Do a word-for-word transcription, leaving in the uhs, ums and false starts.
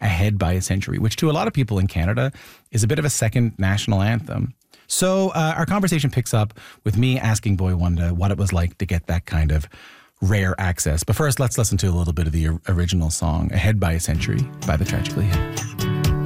Ahead by a Century, which to a lot of people in Canada is a bit of a second national anthem. So uh, our conversation picks up with me asking Boi-Wonder what it was like to get that kind of rare access. But first, let's listen to a little bit of the original song, Ahead by a Century by the Tragically Hip.